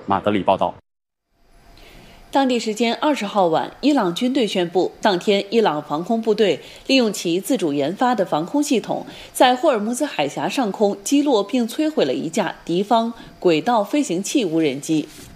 马德里报道。 当地时间20号晚，伊朗军队宣布，当天伊朗防空部队利用其自主研发的防空系统，在霍尔木兹海峡上空击落并摧毁了一架敌方轨道飞行器无人机。